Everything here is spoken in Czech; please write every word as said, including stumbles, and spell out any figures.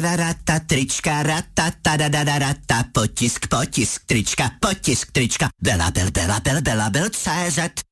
rata, trička, rata, tadadadadata, potisk, potisk, trička, potisk, trička, Bela, bel, bela, bel, bela, bel, C Z.